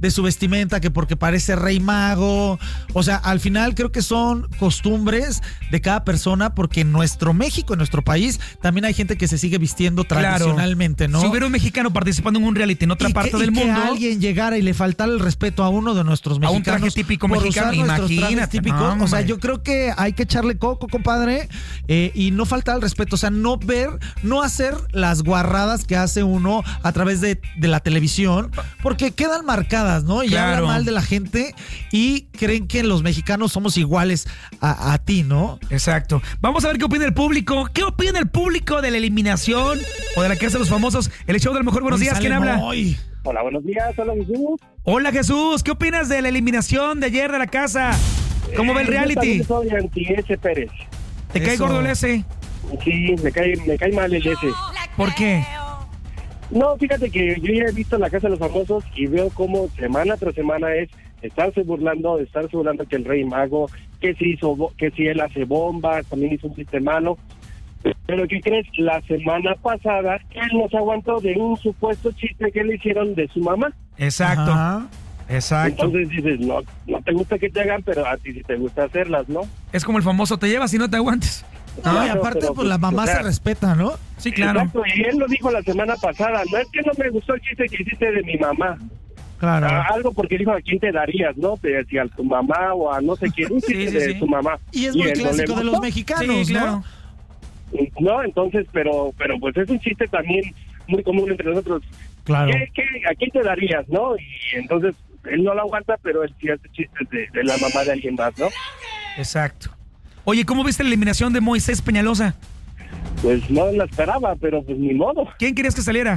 de su vestimenta, que porque parece rey mago. O sea, al final creo que son costumbres de cada persona, porque en nuestro México, en nuestro país, también hay gente que se sigue vistiendo tradicionalmente, ¿no? Si hubiera un mexicano participando en un reality en otra parte del mundo, que alguien llegara y le faltara el respeto a uno de nuestros mexicanos, a un traje típico mexicano, imagínate. O sea, yo creo que hay que echarle coco, compadre, y no faltar el respeto. O sea, no hacer las guarradas que hace uno a través de la televisión, porque quedan marcadas, ¿no? Y hablan mal de la gente y creen que los mexicanos somos iguales a ti, ¿no? Exacto. Vamos a ver qué opina el público. ¿Qué opina el público de la eliminación o de la casa de los famosos? El show de lo mejor. Buenos días, ¿quién habla? Hola, buenos días, hola Jesús. Hola Jesús, ¿qué opinas de la eliminación de ayer de la casa? ¿Cómo ve el reality? Yo soy anti S. Pérez. ¿Te cae gordo el S? Sí, me cae mal el S. ¿Por qué? No, fíjate que yo ya he visto la casa de los famosos y veo cómo semana tras semana es estarse burlando que el rey mago, que si él hace bombas, también hizo un chiste malo. Pero ¿qué crees? La semana pasada él no se aguantó de un supuesto chiste que le hicieron de su mamá. Exacto. Ajá. Exacto. Entonces dices, no te gusta que te hagan, pero a ti sí te gusta hacerlas, ¿no? Es como el famoso, te llevas y no te aguantes. No, y aparte, pues la mamá se respeta, ¿no? Sí, claro. Exacto, y él lo dijo la semana pasada, no es que no me gustó el chiste que hiciste de mi mamá. Claro. Algo porque dijo, ¿a quién te darías, no? Si a tu mamá o a no sé quién, un chiste de tu mamá. Y es muy clásico de los mexicanos, claro. ¿no? No, entonces, pero pues es un chiste también muy común entre nosotros. Claro. ¿A quién te darías, no? Y entonces, él no lo aguanta, pero él sí hace chistes de la mamá de alguien más, ¿no? Exacto. Oye, ¿cómo viste la eliminación de Moisés Peñalosa? Pues no la esperaba, pero pues ni modo. ¿Quién querías que saliera?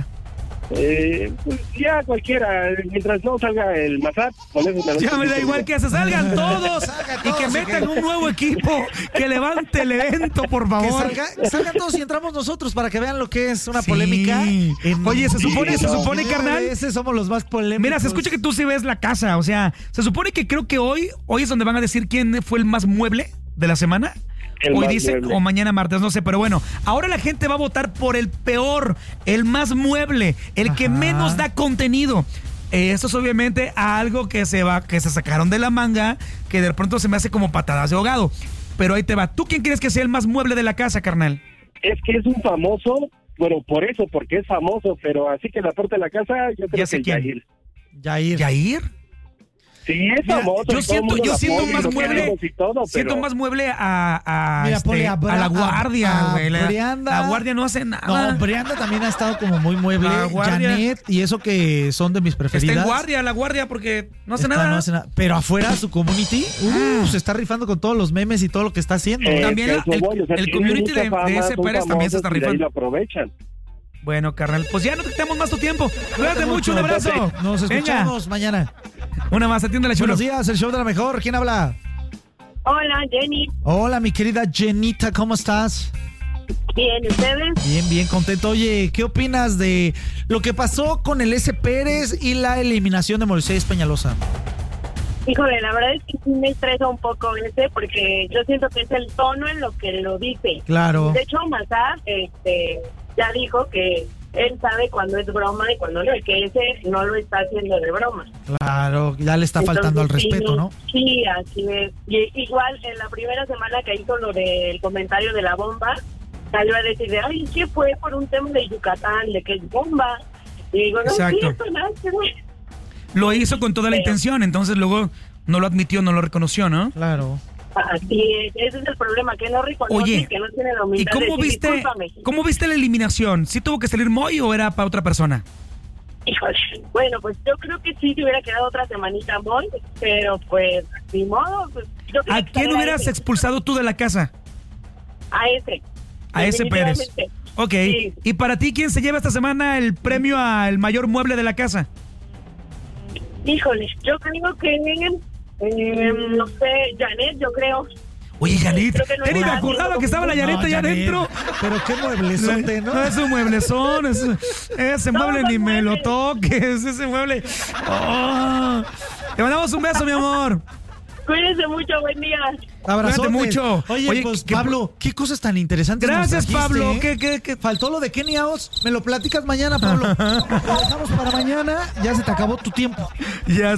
Pues ya cualquiera, mientras no salga el Mazat, con eso ya me da igual que se salgan todos y que metan un nuevo equipo que levante el evento, por favor. Que salgan todos y entramos nosotros para que vean lo que es una polémica. Oye, se supone, carnal. Ese somos los más polémicos. Mira, se escucha que tú sí ves la casa, o sea, se supone que creo que hoy es donde van a decir quién fue el más mueble de la semana. Hoy dice, o mañana martes, no sé, pero bueno, ahora la gente va a votar por el peor, el más mueble, el que menos da contenido. Esto es obviamente algo que se sacaron de la manga, que de pronto se me hace como patadas de ahogado. Pero ahí te va. ¿Tú quién crees que sea el más mueble de la casa, carnal? Es que es un famoso, bueno, porque es famoso, pero así que la puerta de la casa, yo creo que Yair. ¿Yair? Sí, es famoso. Yo siento más mueble. Siento más mueble a la Guardia, güey. La Guardia no hace nada. No, Brianda también ha estado como muy mueble. Janet, y eso que son de mis preferidas. Está en la Guardia, porque no hace nada. Pero afuera su community, se está rifando con todos los memes y todo lo que está haciendo. También el community de S. Pérez también se está rifando. Y lo aprovechan. Bueno, carnal, pues ya no te quitamos más tu tiempo. Cuídate mucho, un abrazo. Nos escuchamos mañana. Una más, atiende la chulo. Buenos días, el show de la mejor. ¿Quién habla? Hola, Jenny. Hola, mi querida Jenita, ¿cómo estás? Bien, ¿ustedes? Bien, contento. Oye, ¿qué opinas de lo que pasó con el S. Pérez y la eliminación de Moisés Peñalosa? Híjole, la verdad es que sí me estresa un poco porque yo siento que es el tono en lo que lo dice. Claro. De hecho, Mazat, ya dijo que él sabe cuándo es broma y cuándo no, y que ese no lo está haciendo de broma. Claro, ya le está faltando al respeto, ¿no? Sí, así es. Y igual en la primera semana que hizo lo del comentario de la bomba, salió a decir de, ay, ¿qué fue por un tema de Yucatán, de que es bomba? Y digo, no, exacto. Sí, eso no, lo hizo con toda la intención, entonces luego no lo admitió, no lo reconoció, ¿no? Claro. Así es, ese es el problema, que no reconoce. Oye, que no tiene la humildad. ¿y cómo viste la eliminación? ¿Sí tuvo que salir Moy o era para otra persona? Híjole, bueno, pues yo creo que sí se hubiera quedado otra semanita Moy, pero pues, ni modo. Pues, ¿a quién hubieras expulsado tú de la casa? A ese. A ese Pérez. Ok, sí. ¿Y para ti quién se lleva esta semana el premio al mayor mueble de la casa? Híjole, yo creo que... no sé, Janet, yo creo. Oye, Janet, no ni me acordaba que estaba la Janet allá adentro. Pero qué mueblezote, ¿no? No es un mueblezón, ese mueble ni me lo toques, ese mueble. Oh. Te mandamos un beso, mi amor. Cuídense mucho, buen día. Abrazote mucho. Oye, pues, Pablo, qué cosas tan interesantes. Gracias, Pablo. ¿Qué faltó lo de Kenny House? Me lo platicas mañana, Pablo. Lo dejamos para mañana. Ya se te acabó tu tiempo. Ya.